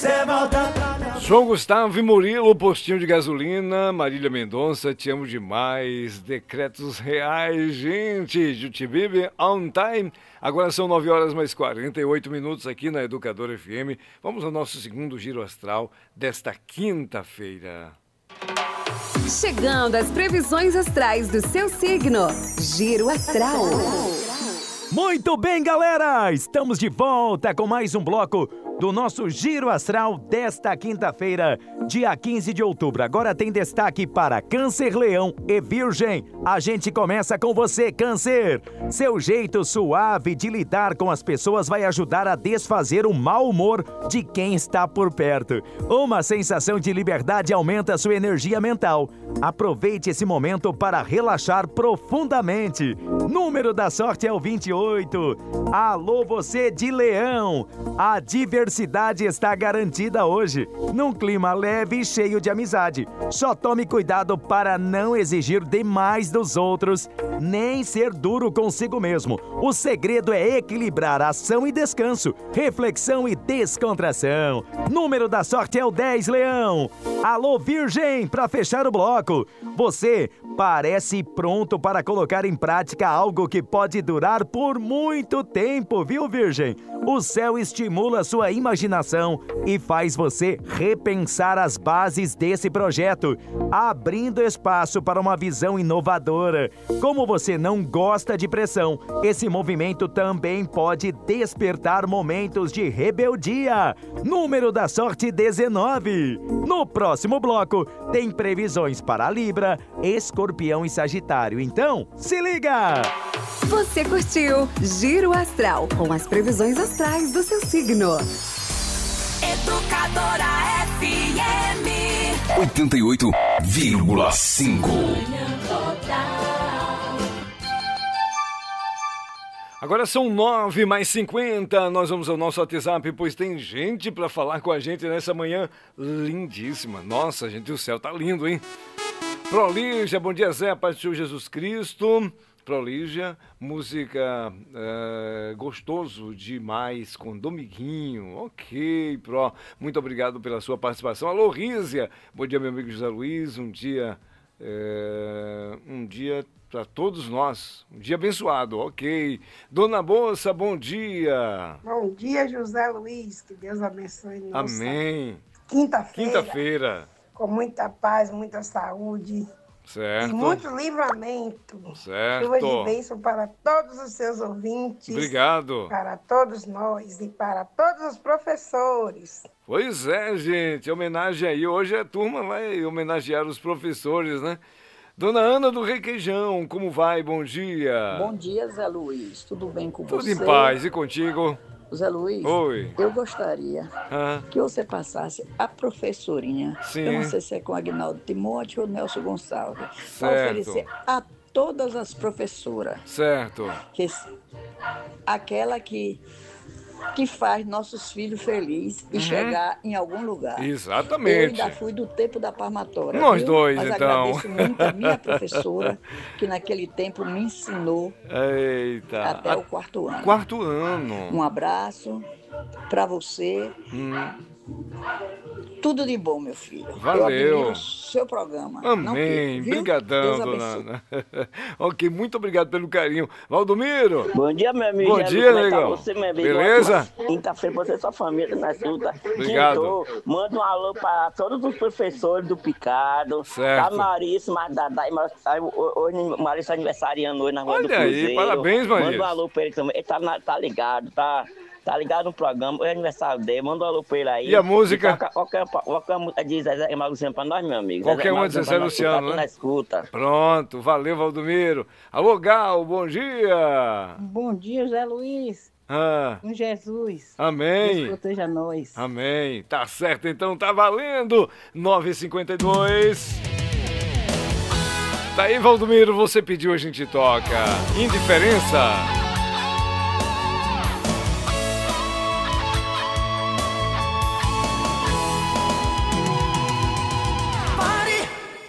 João Gustavo e Murilo, postinho de gasolina. Marília Mendonça, te amo demais. Decretos reais, gente. Jutibibe, on time. Agora são 9 horas mais 48 minutos aqui na Educadora FM. Vamos ao nosso segundo giro astral desta quinta-feira. Chegando às previsões astrais do seu signo. Giro astral. Muito bem, galera! Estamos de volta com mais um bloco do nosso Giro Astral desta quinta-feira, dia 15 de outubro. Agora tem destaque para Câncer, Leão e Virgem. A gente começa com você, Câncer. Seu jeito suave de lidar com as pessoas vai ajudar a desfazer o mau humor de quem está por perto. Uma sensação de liberdade aumenta sua energia mental. Aproveite esse momento para relaxar profundamente. Número da sorte é o 28. Alô, você de Leão. A diversidade está garantida hoje, num clima leve e cheio de amizade. Só tome cuidado para não exigir demais dos outros, nem ser duro consigo mesmo. O segredo é equilibrar ação e descanso, reflexão e descontração. Número da sorte é o 10, Leão. Alô, Virgem, para fechar o bloco. Você parece pronto para colocar em prática algo que pode durar por muito tempo, viu, Virgem? O céu estimula sua imaginação e faz você repensar as bases desse projeto, abrindo espaço para uma visão inovadora. Como você não gosta de pressão, esse movimento também pode despertar momentos de rebeldia. Número da sorte 19. No próximo bloco, tem previsões para Libra, Escorpião e Sagitário. Então, se liga! Você curtiu Giro Astral com as previsões astrais do seu signo. Educadora FM 88,5. Agora são 9 mais 50. Nós vamos ao nosso WhatsApp, pois tem gente para falar com a gente nessa manhã lindíssima. Nossa, gente, o céu tá lindo, hein? Prolígia, bom dia, Zé, Paz do Senhor Jesus Cristo. Prolígia, música gostoso demais com Dominguinho. Ok, Pro, muito obrigado pela sua participação. Alô, Rízia, bom dia, meu amigo José Luiz, um dia para todos nós, um dia abençoado, ok. Dona Moça, bom dia. Bom dia, José Luiz, que Deus abençoe nossa Amém. Quinta-feira. Com muita paz, muita saúde. Certo. E muito livramento. Certo. Chuva de bênção para todos os seus ouvintes. Obrigado. Para todos nós e para todos os professores. Pois é, gente. Homenagem aí. Hoje a turma vai homenagear os professores, né? Dona Ana do Requeijão, como vai? Bom dia. Bom dia, Zé Luiz. Tudo bem com Tudo você? Tudo em paz. E contigo? Zé Luiz, oi. Eu gostaria que você passasse a professorinha. Sim. Eu não sei se é com Agnaldo Timóteo ou Nelson Gonçalves. Certo. Para oferecer a todas as professoras. Certo. Aquela que faz nossos filhos felizes e chegar em algum lugar. Exatamente. Eu ainda fui do tempo da palmatória. Nós dois, Mas então. agradeço muito a minha professora, que naquele tempo me ensinou. Eita. Até o quarto ano. Quarto ano. Um abraço para você. Tudo de bom, meu filho. Valeu. Eu admiro o seu programa. Amém. Obrigadão, dona Ana. Ok, muito obrigado pelo carinho. Valdomiro. Bom dia, meu amigo. Bom dia, negão. Você, meu amigo. Beleza? Quinta-feira, você e sua família na escuta. Obrigado. Manda um alô para todos os professores do Picado. Certo. Da Marícia, hoje Marícia aniversariando hoje na Rua do Cruzeiro. Olha aí, parabéns, Marícia. Manda um alô para ele também. Ele tá ligado, tá ligado no programa, hoje é aniversário dele, manda um alô pra ele aí. E a música? Qualquer música de Zezé Luciano pra nós, meu amigo. Qualquer uma de Zezé Luciano, né? Na escuta. Pronto, valeu, Valdomiro. Alô, Gal, bom dia. Bom dia, Zé Luiz. Com Jesus. Amém. Deus proteja nós. Amém. Tá certo, então tá valendo. 9h52. Tá aí, Valdomiro, você pediu, a gente toca. Indiferença.